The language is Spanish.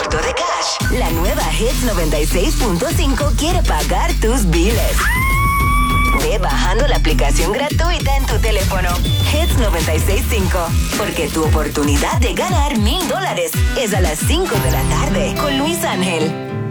corto de cash. La nueva Hits 96.5 quiere pagar tus biles. Ve bajando la aplicación gratuita en tu teléfono. Hits 96.5. Porque tu oportunidad de ganar $1,000 es a las 5 de la tarde con Luis Ángel.